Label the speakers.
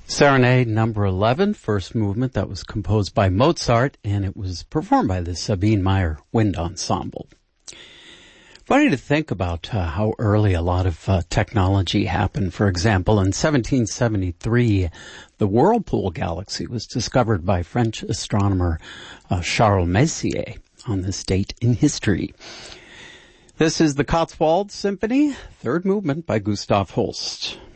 Speaker 1: Serenade number 11, first movement, that was composed by Mozart, and it was performed by the Sabine Meyer Wind Ensemble. Funny to think about how early a lot of technology happened. For example, in 1773, the Whirlpool galaxy was discovered by French astronomer Charles Messier on this date in history. This is the Cotswold Symphony, third movement by Gustav Holst.